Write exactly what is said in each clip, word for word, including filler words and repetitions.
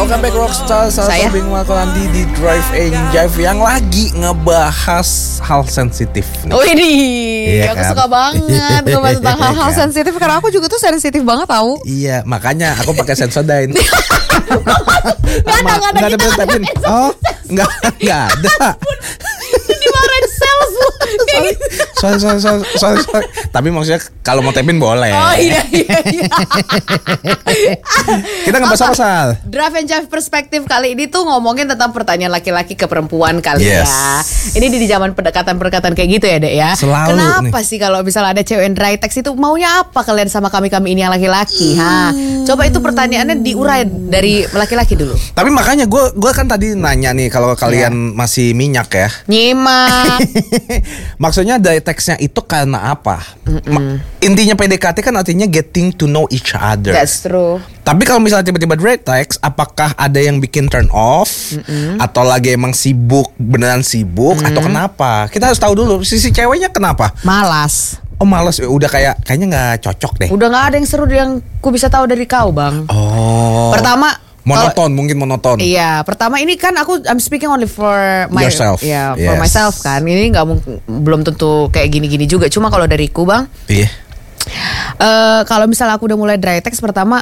Welcome back Rockstar. Saya Tobing Makulandi di Drive and Jive yang lagi ngebahas hal sensitif nih. Oh ini, iya aku kan? suka banget ngebahas tentang Iya hal-hal kan? sensitif karena aku juga tuh sensitif banget tahu. Iya, makanya aku pakai Sensodyne. Gak ada, gak ada, Nggak kita nggak Peptidine. ada. Oh, nggak, nggak ada. Dimarahin sales lu. Sorry, sorry, sorry, sorry, sorry, sorry. Tapi maksudnya kalau mau tapin boleh. Oh iya iya iya. Kita ngebahas apa, Sal? Drive and Jive perspektif kali ini tuh ngomongin tentang pertanyaan laki-laki ke perempuan kali Yes. ya. Ini di zaman pendekatan-pendekatan kayak gitu ya, Dek ya. Selalu Kenapa nih. sih kalau misalnya ada cewek yang dry text itu maunya apa kalian sama kami-kami ini yang laki-laki? Ha. Coba itu pertanyaannya diurai dari laki-laki dulu. Tapi makanya gue gue kan tadi nanya nih kalau kalian Iya. masih minyak ya. Nyimak. Maksudnya dari teksnya itu karena apa? Ma- Intinya P D K T kan artinya getting to know each other. That's true. Tapi kalau misalnya tiba-tiba direct text, apakah ada yang bikin turn off atau lagi emang sibuk, beneran sibuk atau kenapa? Kita harus tahu dulu sisi ceweknya kenapa. Malas. Oh males, udah kayak kayaknya nggak cocok deh. Udah nggak ada yang seru yang ku bisa tahu dari kau, Bang. Oh. Pertama, monoton, kalau- mungkin monoton. Iya, pertama ini kan aku I'm speaking only for my Yourself. ya, for Yes. myself kan. Ini nggak mungkin belum tentu kayak gini-gini juga. Cuma kalau dariku, Bang, Iya. eh kalau misalnya aku udah mulai dry text pertama,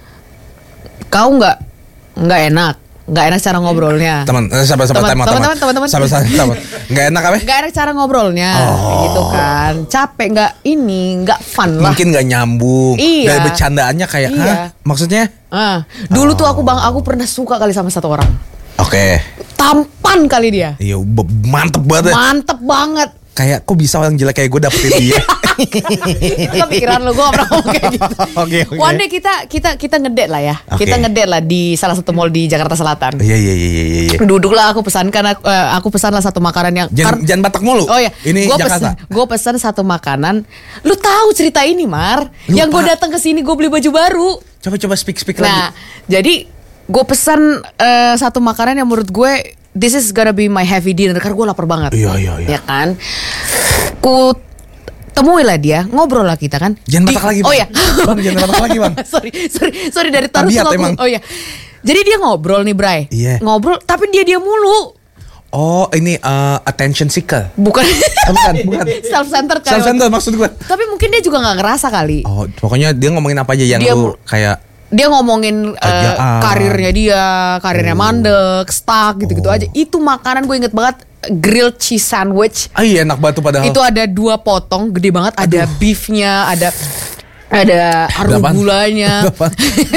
kau nggak nggak enak, nggak enak cara ngobrolnya. Teman, eh, sabar, sabar, Teman, teman, teman, teman, teman, teman. sabar, sabar, sabar. Nggak enak apa? Nggak enak cara ngobrolnya, Oh. gitu kan. Capek, nggak ini, nggak fun lah. Mungkin nggak nyambung. Iya. Dari bercandaannya kayak, Iya. hah? Maksudnya? Ah, dulu tuh aku bang, aku pernah suka kali sama satu orang. Oke. Tampan kali dia. Iya, be- mantep banget. Mantep banget. Kayak kok bisa orang jelek kayak gue dapetin dia. Itu pikiran lu, gue gak pernah ngomong kayak gitu. Oke, oke. One day kita kita kita ngedate lah ya. Oke. Kita ngedate lah di salah satu mall di Jakarta Selatan. Iya, iya, iya, iya, iya. Duduklah aku pesankan aku, eh, aku pesanlah satu makanan yang Jangan, jangan Batak mulu. Oh ya, Ini gue Jakarta. pesan, gue pesan satu makanan. Lu tahu cerita ini, Mar? Lupa. Yang gue datang ke sini gue beli baju baru. Coba-coba speak-speak Nah, lagi. jadi gue pesan eh, satu makanan yang menurut gue this is gonna be my heavy dinner karena gue lapar banget. Iya, iya, iya. Ya kan? Ku temui lah dia, ngobrol lah kita kan. Jangan Di- Batak lagi, Oh Bang. ya. Bang, jangan Batak lagi, Bang. sorry, sorry, sorry dari taruh Tabiat aku. emang. Oh ya. Jadi dia ngobrol nih, Bray. Iya. Ngobrol, tapi dia dia mulu. Oh, ini uh, attention seeker. Bukan. Oh, bukan, bukan. Self centered kan. Self-centered maksud gue. Tapi mungkin dia juga nggak ngerasa kali. Oh, pokoknya dia ngomongin apa aja yang Dia lu mu- kayak Dia ngomongin eh, Kerjaan. karirnya dia, karirnya mandek, stuck gitu-gitu aja. Itu makanan gue inget banget, grilled cheese sandwich. ah iya enak banget tuh padahal. Itu ada dua potong, gede banget. Ada beefnya, ada ada harum Berapaan? gulanya. Berapaan?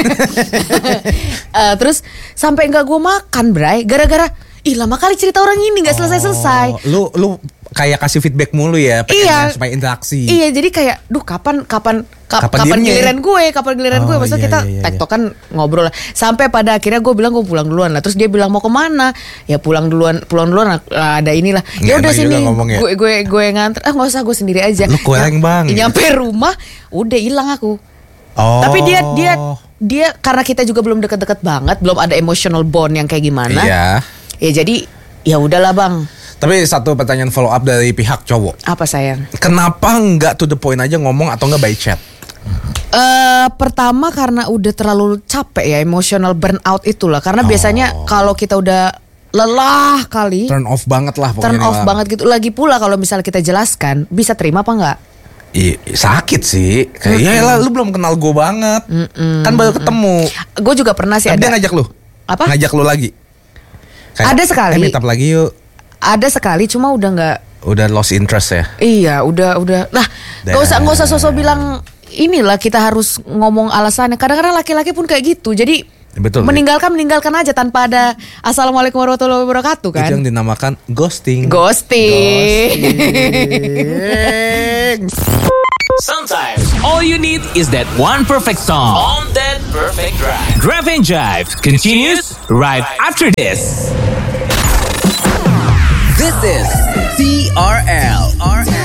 Eh, terus sampai nggak gue makan, Bray, gara-gara ih lama kali cerita orang ini nggak selesai-selesai. Oh, lu lu kayak kasih feedback mulu ya, pengennya Iya. supaya interaksi. Iya, jadi kayak, duh kapan kapan ka- Kapan kapan, diemnya? giliran gue, kapan giliran gue, Oh, maksudnya iya, kita iya, iya. tektokan ngobrol lah. Sampai pada akhirnya gue bilang gue pulang duluan lah. Terus dia bilang mau kemana? Ya pulang duluan, pulang duluan lah, ada inilah. Ya Nggak udah enak sini, juga ngomongnya. gue gue gue nganter. Ah nggak usah, gue sendiri aja. Lu kurang, Bang. Nyampe rumah, udah hilang aku. Oh. Tapi dia dia dia karena kita juga belum deket-deket banget, belum ada emotional bond yang kayak gimana. Iya. Ya jadi ya udahlah, Bang. Tapi satu pertanyaan follow up dari pihak cowok. Apa sayang? Kenapa nggak to the point aja ngomong atau nggak by chat? Eh pertama karena udah terlalu capek ya, emotional burnout itulah. Karena biasanya kalau kita udah lelah kali, Turn off banget lah pokoknya. turn off lah. banget gitu. Lagi pula kalau misalnya kita jelaskan, bisa terima apa enggak? Ih, sakit sih. Kayak ya lah, lu belum kenal gue banget. Kan baru ketemu. Gue juga pernah sih Tapi dia ada. ngajak lu. Apa? Ngajak lu lagi. Ada sekali. Eh, meet up lagi yuk. Ada sekali, cuma udah nggak. Udah lost interest ya. Iya, udah udah. Lah, nggak usah nggak usah sosok bilang inilah kita harus ngomong alasannya. Kadang-kadang laki-laki pun kayak gitu. Jadi Betul, meninggalkan meninggalkan aja tanpa ada assalamualaikum warahmatullahi wabarakatuh kan. Itu yang dinamakan ghosting. Ghosting. Ghosting. Sometimes all you need is that one perfect song on that perfect drive. Drive and Jive continues right after this. This is T R L.